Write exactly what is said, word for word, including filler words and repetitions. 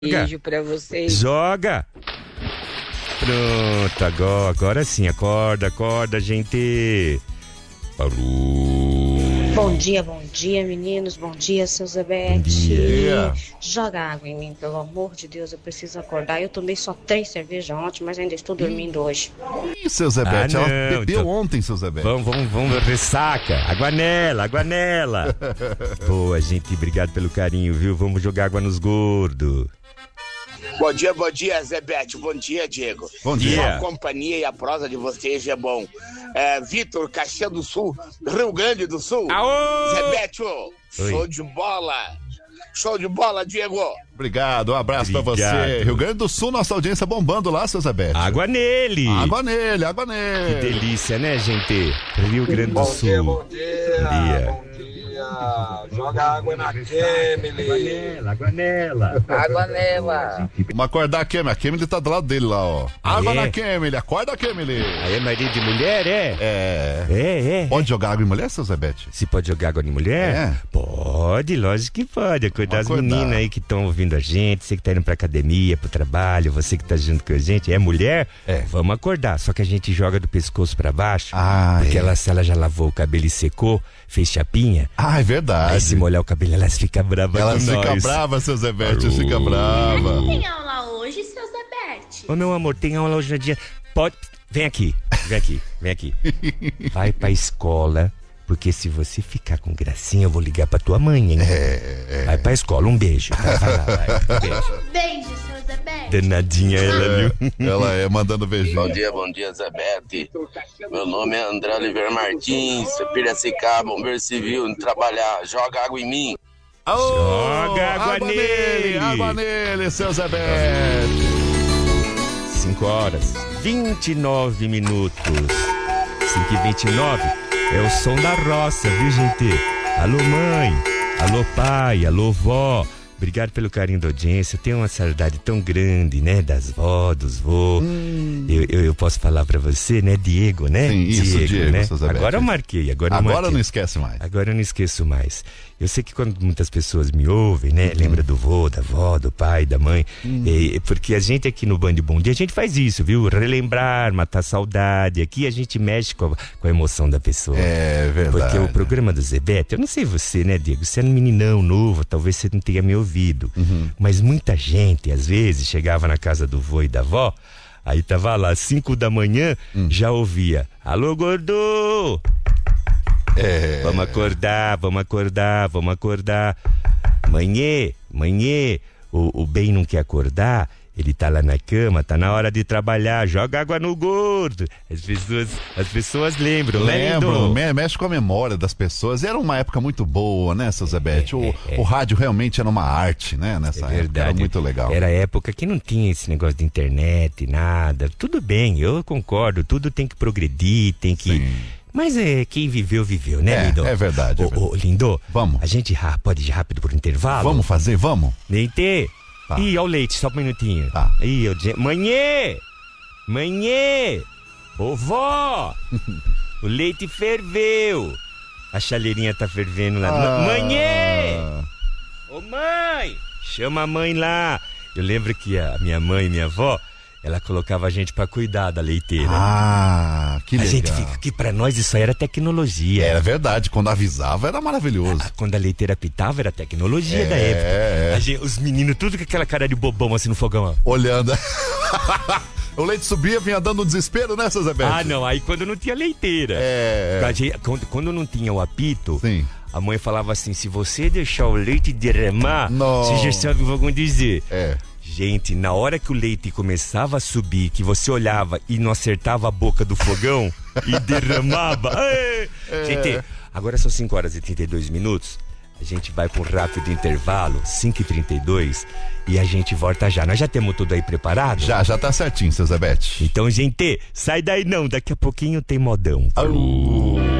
Beijo pra vocês. Joga! Pronto, agora, agora sim, acorda, acorda, gente. Parou. Bom dia, bom dia, meninos. Bom dia, seu Zebete. Bom dia. Joga água em mim, pelo amor de Deus, eu preciso acordar. Eu tomei só três cervejas ontem, mas ainda estou dormindo hoje. Ih, seu Zebete, Ah, ela não, bebeu então- ontem, seu Zebete. Vamos, vamos, vamos, ressaca. Água nela, água nela. Boa, gente, obrigado pelo carinho, viu? Vamos jogar água nos gordos. Bom dia, bom dia, Zebete. Bom dia, Diego. Bom dia. A companhia e a prosa de vocês é bom. É, Vitor, Caxias do Sul, Rio Grande do Sul. Aô! Zebete, show de bola. Show de bola, Diego. Obrigado, um abraço Obrigado. pra você. Rio Grande do Sul, nossa audiência bombando lá, seu Zebete. Água nele. Água nele, água Que nele. delícia, né, gente? Rio Grande do Sul. Bom dia, Bom dia. bom dia. Joga água na Kemily. Água nela. Água nela. Vamos acordar a Kemily. A Kemily tá do lado dele lá, ó. Ah, Água é? na Kemily, acorda a Kemily. Aí é marido de mulher, é? É. É, é. Pode jogar água em mulher, seu Zebete? Se pode jogar água de mulher? É. Pode, lógico que pode. Acordar as Vamos acordar. meninas aí que estão ouvindo a gente, você que tá indo pra academia, pro trabalho, você que tá junto com a gente. É mulher? É. Vamos acordar. Só que a gente joga do pescoço pra baixo. Ah, porque é. ela, se ela já lavou o cabelo e secou, fez chapinha. Ah, é verdade. Aí se molhar o cabelo, elas ficam bravas Elas com ficam nós. bravas, seu Zebete, Parou. fica brava. Tem aula hoje, seu Zebete? Ô, meu amor, tem aula hoje no dia. Pode. Vem aqui, vem aqui, vem aqui. Vai pra escola, porque se você ficar com gracinha, eu vou ligar pra tua mãe, hein? É, é. Vai pra escola, um beijo. Vai, vai lá, vai. Um beijo. Beijo, seu Zebete. Danadinha ela, viu? Ela é mandando beijinho. Bom dia, bom dia, Zebete. Meu nome é André Oliveira Martins, Piracicaba, bombeiro civil, indo trabalhar. Joga água em mim. Oh, Joga água nele. Água nele, seu Zebete. cinco horas, vinte e nove minutos. cinco e vinte e nove é o som da roça, viu, gente? Alô, mãe. Alô, pai. Alô, vó. Obrigado pelo carinho da audiência. Eu tenho uma saudade tão grande, né? Das vó, dos vô. Hum. Eu, eu, eu posso falar pra você, né? Diego, né? Sim, isso, Diego, né? seu Zebete. Agora eu marquei. Agora, eu Agora marquei. não esquece mais. Agora eu não esqueço mais. Eu sei que quando muitas pessoas me ouvem, né? Uhum. Lembra do vô, da avó, do pai, da mãe. Uhum. E, porque a gente aqui no Band Bom Dia, a gente faz isso, viu? Relembrar, matar saudade. Aqui a gente mexe com a, com a emoção da pessoa. É verdade. Porque o programa do Zebete, eu não sei você, né, Diego? Você é um meninão novo, talvez você não tenha me ouvido. Uhum. Mas muita gente, às vezes, chegava na casa do vô e da avó, aí tava lá, cinco da manhã, hum. já ouvia: alô, gordo! É. Vamos acordar, vamos acordar, vamos acordar. Manhê, manhê, o, o bem não quer acordar, ele tá lá na cama, tá na hora de trabalhar, joga água no gordo. As pessoas, as pessoas lembram, né, Lembram, lindo? me- mexe com a memória das pessoas. Era uma época muito boa, né, seu Zebete? O, É, é, é. o rádio realmente era uma arte, né, nessa É época. Era muito legal. Era época que não tinha esse negócio de internet, nada. Tudo bem, eu concordo, tudo tem que progredir, tem que... Sim. Mas é, quem viveu, viveu, né, É, Lindo? é verdade, é Ô, verdade. ô, Lindo, Vamos. a gente ra- pode ir rápido por intervalo? Vamos fazer, vamos? Leite? Tá. Ih, ó o leite, só um minutinho. Tá. Ih, eu disse... Manhê! Manhê! Ô, vó! O leite ferveu! A chaleirinha tá fervendo lá. Ah. Manhê! Ô, mãe! Chama a mãe lá! Eu lembro que a minha mãe e minha avó, ela colocava a gente pra cuidar da leiteira. Ah, que a legal. gente fica aqui, pra nós isso aí era tecnologia. Era verdade, quando avisava era maravilhoso. Ah, quando a leiteira pitava era tecnologia É, da época. é. A gente- os meninos, tudo com aquela cara de bobão assim no fogão, ó. Olhando. O leite subia, vinha dando um desespero, né, seu Zebete? Ah, não, aí quando não tinha leiteira. É. A gente- Quando, quando não tinha o apito, Sim. a mãe falava assim: se você deixar o leite derramar, Não. você já sabe o que vão dizer. É. Gente, na hora que o leite começava a subir, que você olhava e não acertava a boca do fogão e derramava. É. Gente, agora são cinco horas e trinta e dois minutos. A gente vai para um rápido intervalo, cinco e trinta e dois, e a gente volta já. Nós já temos tudo aí preparado? Já, já tá certinho, seu Zebete. Então, gente, sai daí não, daqui a pouquinho tem modão. Au.